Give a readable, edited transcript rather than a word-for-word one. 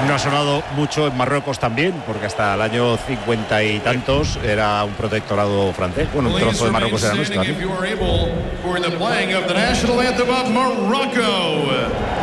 No ha sonado mucho en Marruecos también, porque hasta el año 50 y tantos era un protectorado francés. Bueno, un trozo de Marruecos era nuestro, ¿no?